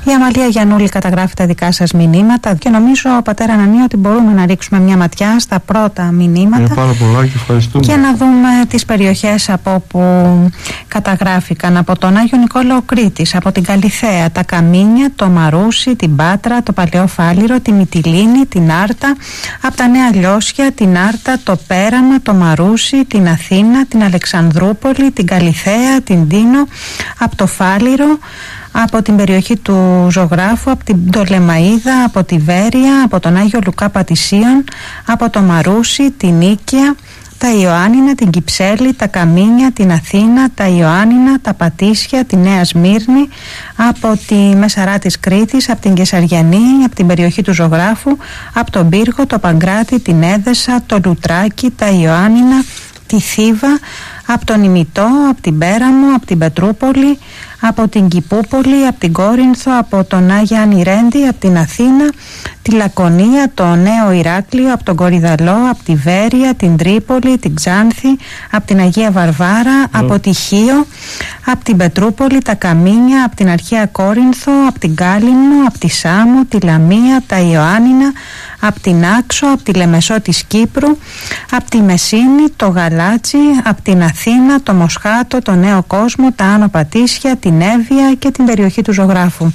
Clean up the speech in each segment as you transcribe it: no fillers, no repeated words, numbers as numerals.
Η Αμαλία Γιαννούλη καταγράφει τα δικά σας μηνύματα και νομίζω, πατέρα Ανανία, ότι μπορούμε να ρίξουμε μια ματιά στα πρώτα μηνύματα. Είναι πάρα πολλά και ευχαριστούμε. Και να δούμε τις περιοχές από όπου καταγράφηκαν. Από τον Άγιο Νικόλαο Κρήτης, από την Καλιθέα, τα Καμίνια, το Μαρούσι, την Πάτρα, το Παλαιό Φάληρο, τη Μυτιλήνη, την Άρτα, από τα Νέα Λιώσια, την Άρτα, το Πέραμα, το Μαρούσι, την Αθήνα, την Αλεξανδρούπολη, την Καλιθέα, την Τίνο, από το Φάληρο, από την περιοχή του Ζωγράφου, από την Πτολεμαΐδα, από τη Βέρεια, από τον Άγιο Λουκά Πατησίων, από το Μαρούσι, την Νίκαια, τα Ιωάννινα, την Κυψέλη, τα Καμίνια, την Αθήνα, τα Ιωάννινα, τα Πατήσια, τη Νέα Σμύρνη, από τη Μεσαρά της Κρήτης, από την Κεσαριανή, από την περιοχή του Ζωγράφου, από τον Πύργο, το Παγκράτη, την Έδεσα, το Λουτράκι, τα Ιωάννινα, τη Θήβα, από τον Ημιτό, από την Πέραμο, από την Πετρούπολη, από την Κηπούπολη, από την Κόρινθο, από τον Άγια Ανιρέντη, από την Αθήνα, τη Λακωνία, το Νέο Ηράκλειο, από τον Κορυδαλό, από τη Βέρεια, την Τρίπολη, την Ξάνθη, από την Αγία Βαρβάρα, από τη Χίο, από την Πετρούπολη, τα Καμίνια, από την Αρχαία Κόρινθο, από την Κάλυμνο, από τη Σάμο, τη Λαμία, τα Ιωάννινα, από την Άξο, από τη Λεμεσό της Κύπρου, από τη Μεσίνη, το Γαλάτσι, από την Αθήνα, το Μοσχάτο, το Νέο Κόσμο, τα Άνω Πατήσια, την Εύβοια και την περιοχή του Ζωγράφου.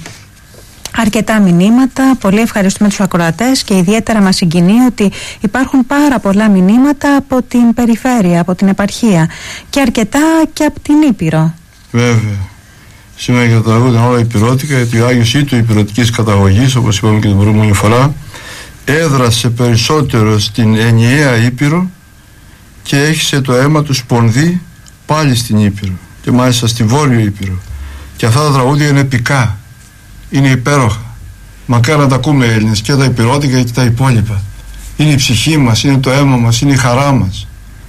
Αρκετά μηνύματα, πολύ ευχαριστούμε τους ακροατές και ιδιαίτερα μας συγκινεί ότι υπάρχουν πάρα πολλά μηνύματα από την περιφέρεια, από την επαρχία και αρκετά και από την Ήπειρο. Βέβαια. Σήμερα για το τραγούδι είναι όλα υπηρώτικα, γιατί ο Άγιος Ήτου υπηρετικής καταγωγής, όπως είπαμε και την προηγούμενη φορά, έδρασε περισσότερο στην ενιαία Ήπειρο και έχισε το αίμα του σπονδί πάλι στην Ήπειρο και μάλιστα στη Βόρειο Ήπειρο. Και αυτά τα τραγούδια είναι επικά, είναι υπέροχα. Μακάρι να τα ακούμε Έλληνες, και τα υπηρώτικα και τα υπόλοιπα. Είναι η ψυχή μας, είναι το αίμα μας, είναι η χαρά μας,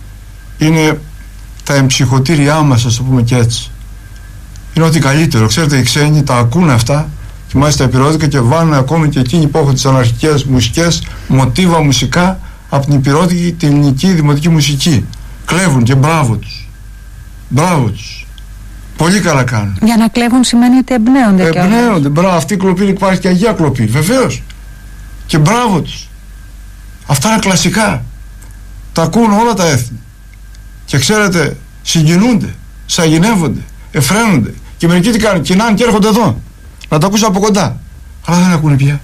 είναι τα εμψυχωτήριά μας, ας το πούμε και έτσι. Είναι ό,τι καλύτερο. Ξέρετε, οι ξένοι τα ακούνε αυτά και μάλιστα τα υπηρώτικα και βάλουν ακόμη και εκείνοι που έχουν τις αναρχικές μουσικές, μοτίβα μουσικά από την υπηρώτικη, την ελληνική δημοτική μουσική. Κλέβουν και μπράβο τους. Μπράβο τους. Πολύ καλά κάνουν. Για να κλέβουν σημαίνει ότι εμπνέονται. Εμπνέονται, μπράβο. Αυτή η κλοπή, υπάρχει και αγία κλοπή, βεβαίως. Και μπράβο τους. Αυτά είναι κλασικά. Τα ακούν όλα τα έθνη. Και ξέρετε, συγκινούνται, σαγηνεύονται, εφραίνονται. Και μερικοί τι κάνουν, κοινάνε και έρχονται εδώ να τα ακούσουν από κοντά. Αλλά δεν ακούνε πια.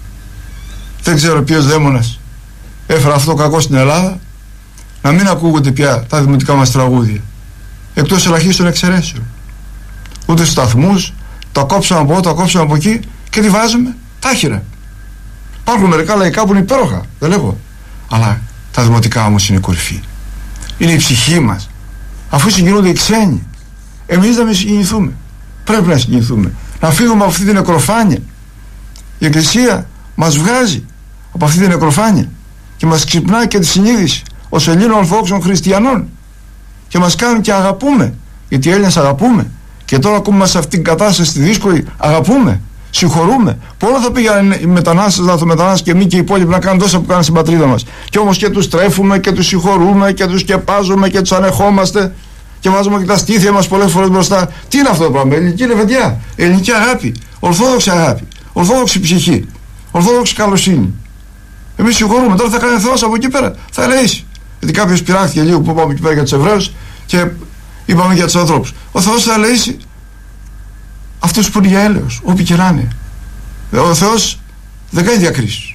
Δεν ξέρω ποιος δαίμονας έφερε αυτό το κακό στην Ελλάδα, να μην ακούγονται πια τα δημοτικά μας τραγούδια, εκτός ελαχίστων εξαιρέσεων. Ούτε στους σταθμούς, τα κόψαμε από εδώ, τα κόψαμε από εκεί και τι βάζουμε, τάχυρα. Υπάρχουν μερικά λαϊκά που είναι υπέροχα, δεν λέγω, αλλά τα δημοτικά όμως είναι η κορυφή. Είναι η ψυχή μας. Αφού συγκινούνται οι ξένοι, εμείς να μην συγκινηθούμε. Πρέπει να συγκινηθούμε, να φύγουμε από αυτή την νεκροφάνεια. Η Εκκλησία μας βγάζει από αυτή την νεκροφάνεια και μας ξυπνάει και τη συνείδηση ως Ελλήνων Ορθόδοξων Χριστιανών και μας κάνουν και αγαπούμε, γιατί οι Έλληνες αγαπούμε. Και τώρα ακούμε σε αυτήν την κατάσταση τη δύσκολη, αγαπούμε, συγχωρούμε. Πολλά θα πήγαν οι μετανάστες, λαθρομετανάστες και εμείς και οι υπόλοιποι να κάνουν τόσα που κάνουν στην πατρίδα μας. Και όμως και τους τρέφουμε και τους συγχωρούμε και τους σκεπάζουμε και τους ανεχόμαστε και βάζουμε και τα στήθια μας πολλές φορές μπροστά. Τι είναι αυτό το πράγμα? Ελληνική λεβεντιά, ελληνική αγάπη, ορθόδοξη αγάπη, ορθόδοξη ψυχή, ορθόδοξη καλοσύνη. Εμείς συγχωρούμε. Τώρα θα κάνει Θεός από εκεί πέρα, θα ελεήσει. Γιατί κάποιος πειράχθηκε λίγο που είπαμε εκεί πέρα για τους Εβραίους και είπαμε για τους ανθρώπους. Ο Θεός θα ελεήσει αυτούς που είναι για έλεος, όποιοι και να είναι. Ο Θεός δεν κάνει διακρίσεις.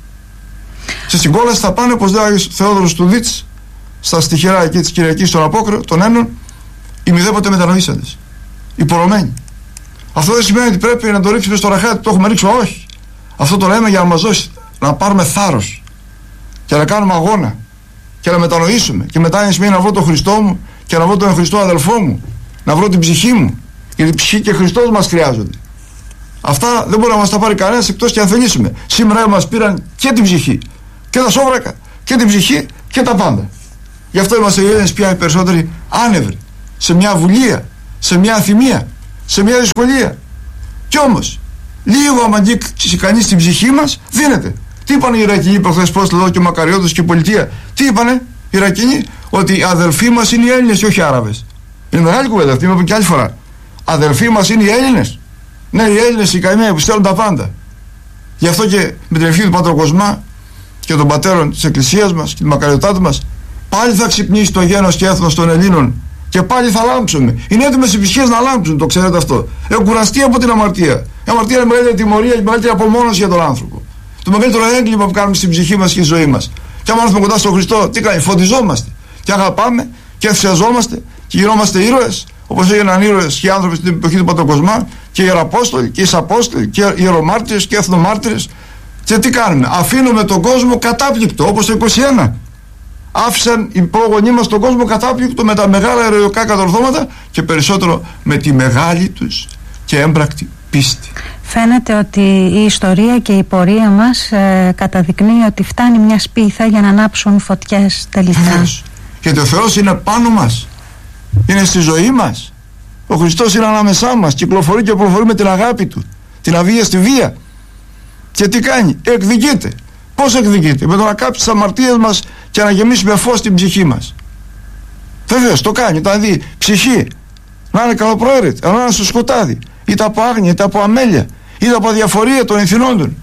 Σε συγκόλαση θα πάνε, όπως λέει ο Θεόδωρος του Δίτς, στα στοιχερά εκεί της Κυριακής των Απόκρεων, των Ένων, οι μηδέποτε μετανοήσαντες, οι πορωμένοι. Αυτό δεν σημαίνει ότι πρέπει να το ρίξουμε στο ραχάτι, το έχουμε ρίξει, όχι. Αυτό το λέμε για να μας δώσει, να πάρουμε θάρρος και να κάνουμε αγώνα και να μετανοήσουμε. Και μετά είναι σημαίνει να βρω τον Χριστό μου και να βρω τον Χριστό αδελφό μου, να βρω την ψυχή μου. Γιατί η ψυχή και Χριστός μας χρειάζονται. Αυτά δεν μπορεί να μας τα πάρει κανένας εκτός και αν θελήσουμε. Σήμερα μας πήραν και την ψυχή και τα σόβρακα και την ψυχή και τα πάντα. Γι' αυτό είμαστε οι Έλληνες πια οι περισσότεροι άνευροι, σε μια βουλία, σε μια αθυμία, σε μια δυσκολία. Κι όμως, λίγο άμα αγγίξει κανείς την ψυχή μας, δίνεται. Τι είπανε οι Ιρακινοί προχθές, πώς εδώ και ο Μακαριώτος και η πολιτεία? Τι είπανε οι Ιρακινοί? Ότι οι αδελφοί μας είναι οι Έλληνες και όχι οι Άραβες. Είναι μεγάλη κουβέντα αυτή, με είπαν και άλλη φορά. Αδελφοί μας είναι οι Έλληνες. Ναι, οι Έλληνες οι καημένοι που στέλνουν τα πάντα. Γι' αυτό και με την ευχή του Πατρό Κοσμά και των πατέρων της Εκκλησίας μας και τη μακαριωτάτη μας, πάλι θα ξυπνήσει το γένος και έθνος των Ελλήνων και πάλι θα λάμψουμε. Είναι έτοιμες οι ψυχές να λάμψουν, το ξέρετε αυτό. Έχουν κουραστεί από την αμαρτία. Η αμαρτία είναι μεγαλύτερη τιμωρία και μεγαλύτερη απομόνωση για τον άνθρωπο. Το μεγαλύτερο έγκλημα που κάνουμε στην ψυχή μας και στη ζωή μας. Και άμα έρθουμε κοντά στον Χριστό, τι κάνει, φωτιζόμαστε και αγαπάμε και ενθουσιαζόμαστε και γινόμαστε ήρωες, όπως έγιναν ήρωες και οι άνθρωποι στην εποχή του Πατρό Κοσμά και οι Ιεραπόστολοι και οι Ισαπόστολοι και οι Ιερομάρτυρες και οι Εθνομάρτυρες. Και τι κάνουμε, αφήνουμε τον κόσμο κατάπληκτο, όπως το 21. Άφησαν οι πρόγονοί μας τον κόσμο κατάπληκτο με τα μεγάλα ηρωικά κατορθώματα και περισσότερο με τη μεγάλη τους και έμπρακτη πίστη. Φαίνεται ότι η ιστορία και η πορεία μας καταδεικνύει ότι φτάνει μια σπίθα για να ανάψουν φωτιές τελικά. Γιατί ο Θεός είναι πάνω μας, είναι στη ζωή μας. Ο Χριστός είναι ανάμεσά μας, κυκλοφορεί και προχωρεί με την αγάπη Του, την αβίαστη βία. Και τι κάνει, εκδικείται. Πώς εκδικείται? Με το να κάψει τις αμαρτίες μας και να γεμίσει με φως την ψυχή μας. Βεβαίως το κάνει, όταν δει ψυχή να είναι καλοπροαίρετη, αλλά να είναι στο σκοτάδι, είτε από άγνοια, είτε από αμέλεια, είτε από αδιαφορία των ηθινόντων.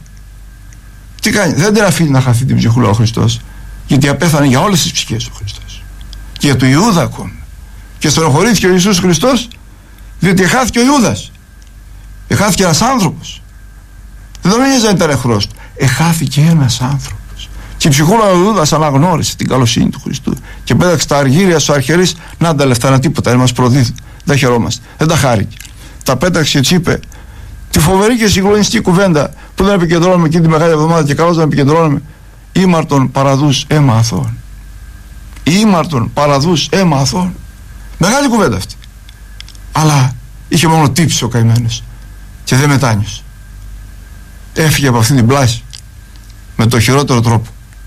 Τι κάνει, δεν την αφήνει να χαθεί την ψυχούλα ο Χριστός, γιατί απέθανε για όλες τις ψυχές ο Χριστός. Και για του Ιούδα ακόμη. Και στενοχωρήθηκε ο Ιησούς Χριστός, διότι εχάθηκε ο Ιούδας. Εχάθηκε ένας άνθρωπος. Δεν τον ένιωσε να ήταν εχθρός του. Εχάθηκε ένας άνθρωπος. Και η ψυχούλα ο Ιούδας αναγνώρισε την καλοσύνη του Χριστού και πέταξε τα αργύρια στους αρχιερείς. Να τα λεφτά, να τίποτα, δεν μας προδίδουν. Δεν χαιρόμαστε. Δεν τα χάρηκε. Τα πέταξε και έτσι είπε τη φοβερή και συγκλονιστική κουβέντα που δεν επικεντρώναμε εκείνη τη Μεγάλη Εβδομάδα και καλώς να επικεντρώναμε. Ήμαρτον παραδούς αίμα αθώων. Ήμαρτον παραδούς αίμα αθώων. Μεγάλη κουβέντα αυτή. Αλλά είχε μόνο τύψει ο καημένος και δεν μετάνιωσε. Έφυγε από αυτή την πλάση με το χειρότερο τρόπο.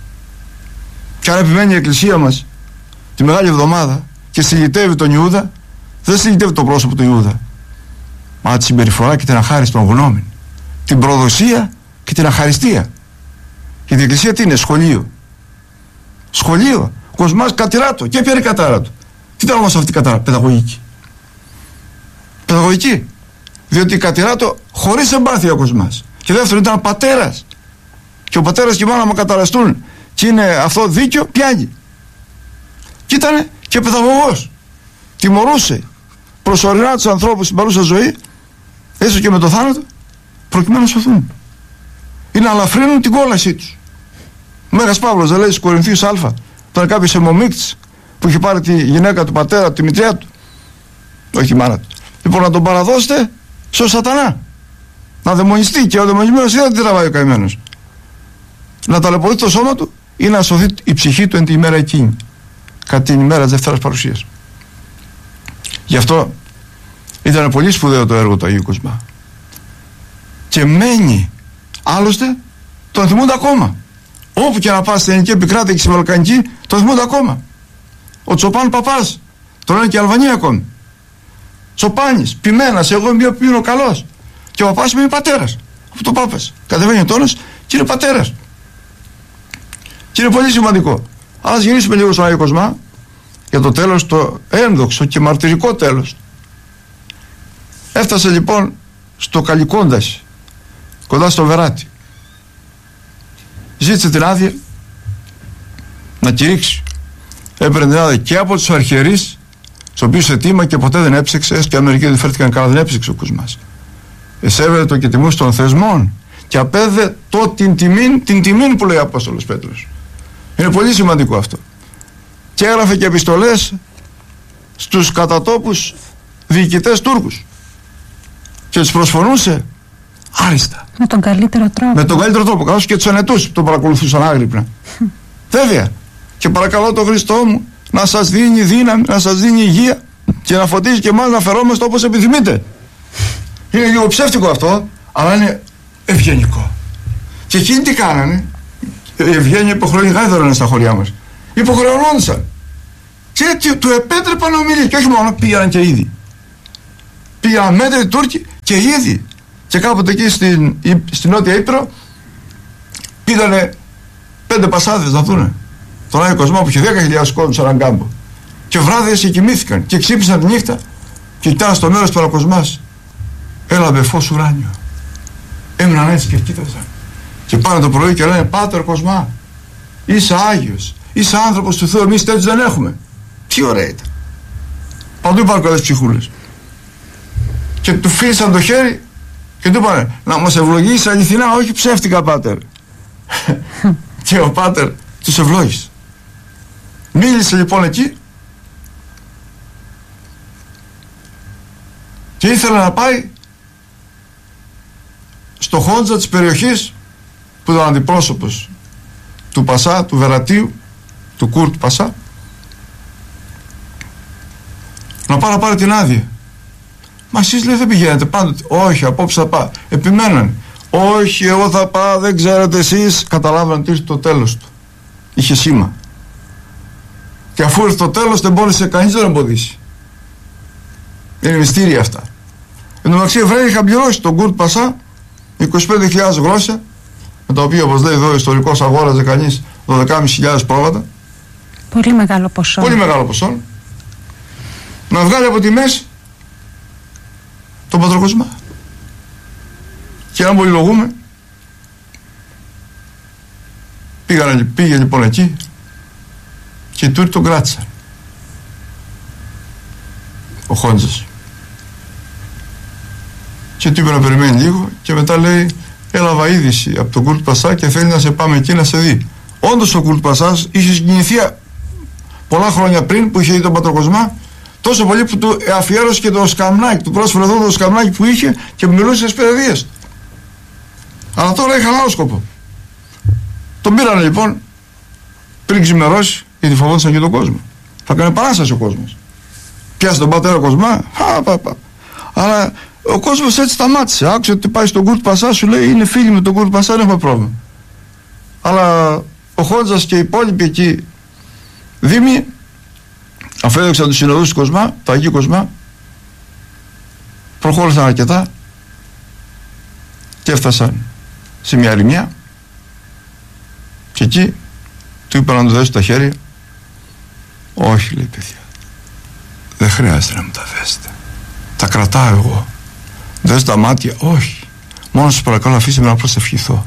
Και αν επιμένει η Εκκλησία μας τη Μεγάλη Εβδομάδα και συλλητεύει τον Ιούδα, δεν συλλητεύει το πρόσωπο του Ιούδα, μα τη συμπεριφορά και την αχάριστη των γνώμη, την προδοσία και την αχαριστία. Γιατί η Εκκλησία τι είναι? Σχολείο. Σχολείο. Ο Κοσμάς κατηράτο και πήρε κατάρα του. Τι ήταν όμως αυτή η κατάρα? Παιδαγωγική. Παιδαγωγική. Διότι η κατηράτο χωρίς εμπάθεια ο Κοσμάς. Και δεύτερον ήταν πατέρας. Και ο πατέρας και η μάνα μου καταραστούν και είναι αυτό δίκιο, πιάνει. Και ήταν και παιδαγωγός. Τιμωρούσε προσωρινά τους ανθρώπους στην παρούσα ζωή, έστω και με το θάνατο, προκειμένου να σωθούν ή να αλαφρύνουν την κόλασή τους. Ο Μέγας Παύλος δεν λέει στους Κορινθίους Α, όταν κάποιος αιμομίκτης που είχε πάρει τη γυναίκα του πατέρα του, τη μητριά του, όχι η μάνα του, λοιπόν να τον παραδώσετε στον σατανά, να δαιμονιστεί, και ο δαιμονισμένος δεν την τραβάει ο καημένος, να ταλαιπωρεί το σώμα του ή να σωθεί η ψυχή του εν την ημέρα εκείνη, κατά την ημέρα της Δευτέρας Παρουσίας. Γι' αυτό ήταν πολύ σπουδαίο το έργο του Αγίου Κοσμά και μένει, άλλωστε τον θυμούνται ακόμα. Όπου και να πας στην ελληνική επικράτεια και στη βαλκανική, τον θυμούνται ακόμα. Ο Τσοπάν Παπάς, τον λένε και Αλβανία ακόμη. Τσοπάνης, ποιμένας, εγώ είμαι ο καλός. Και ο παπάς είναι πατέρας. Αυτό ο Πάπας κατεβαίνει ο τόνος και είναι πατέρας. Και είναι πολύ σημαντικό. Ας γυρίσουμε λίγο στον Άγιο Κοσμά για το τέλος, το ένδοξο και μαρτυρικό τέλος. Έφτασε λοιπόν στο Καλικόντας, κοντά στο Βεράτι. Ζήτησε την άδεια να κηρύξει. Έπαιρνε την άδεια και από τους αρχιερείς, τους οποίους ετήμα και ποτέ δεν έψεξε, έστω και αν μερικοί δεν φέρθηκαν καλά, δεν έψεξε ο Κοσμάς. Εσέβεται το και τιμούς των θεσμών και απέδε το την τιμήν που λέει ο Απόστολος Πέτρος. Είναι πολύ σημαντικό αυτό. Και έγραφε και επιστολές στους κατατόπους διοικητές Τούρκους και τους προσφωνούσε άριστα. Με τον καλύτερο τρόπο. Με τον καλύτερο τρόπο, καθώς και τους ενετούς που τον παρακολουθούσαν άγρυπνα. Βέβαια. Και παρακαλώ τον Χριστό μου να σας δίνει δύναμη, να σας δίνει υγεία και να φωτίζει και εμάς να φερόμαστε όπως επιθυμείτε. Είναι λίγο ψεύτικο αυτό, αλλά είναι ευγενικό. Και εκείνοι τι κάνανε? Η ευγένεια υποχρεωτικά έδωρανε στα χωριά μας. Υποχρεωνόντουσαν. Και του επέτρεπαν να ομιλεί. Και όχι μόνο, πήγαν και ήδη. Πήγαν μέτροι Τούρκοι και ήδη. Και κάποτε εκεί στην Νότια Ήπειρο πήγανε 5 πασάδες να δούνε τον Άγιο Κοσμά που είχε 10.000 κόσμους σαν έναν κάμπο. Και βράδυες και κοιμήθηκαν και ξύπνησαν τη νύχτα και κοιτάνε στο μέρος του Κοσμάς. έλαβε φως ουράνιο. Έμειναν έτσι και κοίταζαν. Και πάνε το πρωί και λένε, Πάτερ Κοσμά, είσαι Άγιος, είσαι άνθρωπος του Θεού, εμείς τέτοιους δεν έχουμε. Τι ωραία ήταν. Παντού υπάρχουν καλές ψυχούλες. Και του φίλησαν το χέρι και του είπανε, να μας ευλογήσει αληθινά, όχι ψεύτικα, Πάτερ. Και ο Πάτερ τους ευλόγησε. Μίλησε λοιπόν εκεί και ήθελε να πάει στο χόντζα της περιοχής που ήταν αντιπρόσωπος του Πασά, του Βερατίου, του Κούρτ Πασά, να πάει να πάρει την άδεια. Μα εσείς, λέει, δεν πηγαίνετε πάντοτε? Όχι, απόψε θα πάω. Επιμένανε. Όχι, εγώ θα πάω, δεν ξέρετε εσείς. Καταλάβανε ότι ήρθε το τέλος του. Είχε σήμα. Και αφού ήρθε το τέλος, δεν μπόρεσε κανείς να τον εμποδίσει. Είναι μυστήρια αυτά. Εν τω μεταξύ, οι Εβραίοι είχαν πληρώσει τον Κούρτ Πασά 25.000 γρόσια, με τα οποία, όπως λέει εδώ ο ιστορικός, αγόραζε κανείς 12.500 πρόβατα. Πολύ μεγάλο ποσό. Πολύ μεγάλο ποσό. Να βγάλει από τη μέση τον Πατρο Κοσμά. Και αν πολυλογούμε, πήγε λοιπόν εκεί και τούτοι τον κράτησαν, ο Χόντζας, και του είπε να περιμένει λίγο και μετά λέει, έλαβα είδηση από τον Κούρτ Πασά και θέλει να σε πάμε εκεί να σε δει. Όντως ο Κούρτ Πασάς είχε συγκινηθεί πολλά χρόνια πριν που είχε δει τον Πατρο Κοσμά, τόσο πολύ που του αφιέρωσε και το σκαμνάκι, του πρόσφερε εδώ το σκαμνάκι που είχε και μιλούσε στις παιδείες του. Αλλά τώρα είχαν άλλο σκοπό. Τον πήρανε λοιπόν πριν ξημερώσει, γιατί φοβόντουσαν και τον κόσμο. Θα κάνει παράσταση ο κόσμος. Πιάσε τον πατέρα Κοσμά, αλλά ο κόσμος έτσι σταμάτησε. Άκουσε ότι πάει στον Κούρτ Πασά, σου λέει, είναι φίλοι με τον Κούρτ Πασά, δεν έχουμε πρόβλημα. Αλλά ο Χόντζας και οι υπόλοιποι εκεί δήμοι, αφού έδειξαν τους συνοδούς του Κοσμά, το Αγίου Κοσμά, προχώρησαν αρκετά και έφτασαν σε μια ερημιά και εκεί του είπαν να του δέσουν τα χέρια. Όχι, λέει, παιδιά, δεν χρειάζεται να μου τα δέσετε, τα κρατάω εγώ. Δες τα μάτια? Όχι, μόνο σας παρακαλώ αφήστε με να προσευχηθώ.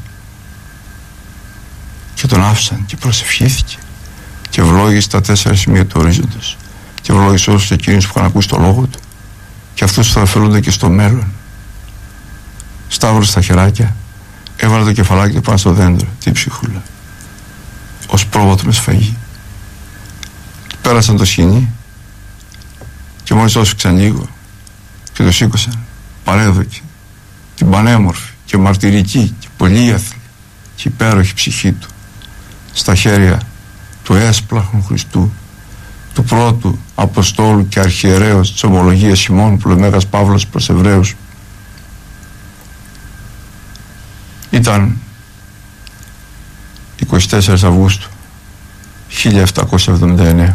Και τον άφησαν και προσευχήθηκε και ευλόγησε τα 4 σημεία του ορίζοντος και ευλόγησε όλους εκείνους που είχαν ακούσει το λόγο του και αυτούς που θα ωφελούνται και στο μέλλον. Σταύρωσε τα χεράκια, έβαλε το κεφαλάκι του πάνω στο δέντρο, την ψυχούλα, ως πρόβατο με σφαγή. Πέρασαν το σκηνή και μόλις όσφιξαν λίγο και το σήκωσαν παρέδοκη την πανέμορφη και μαρτυρική και πολύ άθλη και υπέροχη ψυχή του στα χέρια του έσπλαχνου Χριστού, του πρώτου Αποστόλου και Αρχιερέως της Ομολογίας ημών, που λέει Μέγας Παύλος προς Εβραίους. Ήταν 24 Αυγούστου 1779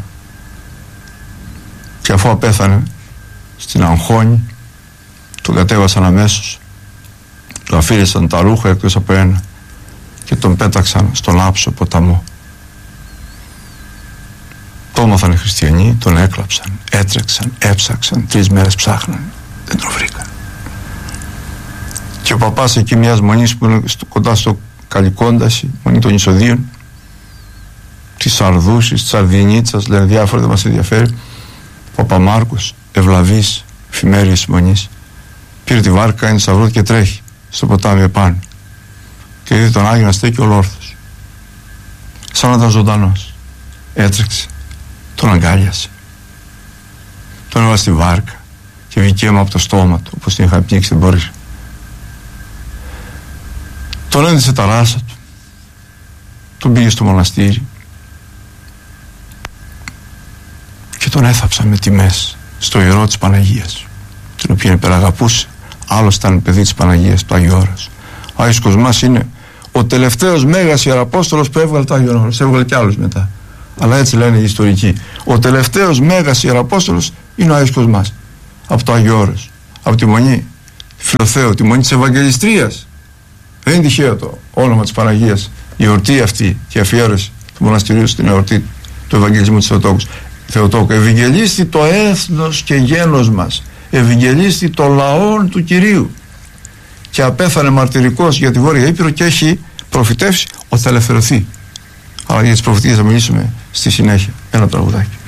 και αφού απέθανε στην Αγχώνη, τον κατέβασαν αμέσως, του αφήρισαν τα ρούχα εκτός από ένα και τον πέταξαν στον άψο ποταμό. Το έμαθαν οι χριστιανοί, τον έκλαψαν, έτρεξαν, έψαξαν, 3 μέρες ψάχναν, δεν τον βρήκαν. Και ο παπάς εκεί μιας μονής που είναι κοντά στο Καλικόνταση, μονή των Ισοδίων, της Αρδούσης, της Αρδινίτσας, λένε διάφορα, δεν μας ενδιαφέρει, ο Παπαμάρκος, ευλαβής, εφημέρειας μονής, πήρε τη βάρκα, κάνει σταυρό και τρέχει στο ποτάμι επάνω και είδε τον Άγιο να στέκει ολόρθος, σαν να ήταν ζωντανός. Έτρεξε, τον αγκάλιασε, τον έβαλε στη βάρκα και βγήκε αίμα από το στόμα του, όπως την είχα πνίξει, δεν μπορείς. Τον έδειξε τα ράσα του, τον πήγε στο μοναστήρι και τον έθαψαν με τιμές στο ιερό της Παναγίας, την οποία υπεραγαπούσε. Άλλος ήταν παιδί της Παναγίας, του Άγιου Όρος. Ο Άγιος Κοσμάς είναι ο τελευταίος Μέγας Ιεραπόστολος που έβγαλε το Άγιο Όρος. Έβγαλε κι άλλους μετά, αλλά έτσι λένε οι ιστορικοί. Ο τελευταίος Μέγας Ιεραπόστολος είναι ο Άγιος Κοσμάς, από το Άγιο Όρος, από τη Μονή Φιλοθέου, τη Μονή της Ευαγγελιστρίας. Δεν είναι τυχαίο το όνομα της Παναγίας, η εορτή αυτή και η αφιέρωση του μοναστηρίου στην εορτή του Ευαγγελισμού της Θεοτόκου. Ευαγγελίστη το έθνος και γένος μας, ευαγγελίστη των λαών του Κυρίου, και απέθανε μαρτυρικός για τη Βόρεια Ήπειρο και έχει προφητεύσει ότι θα ελευθερωθεί. Αλλά για τις προφητείες θα μιλήσουμε στη συνέχεια. Ένα τραγουδάκι.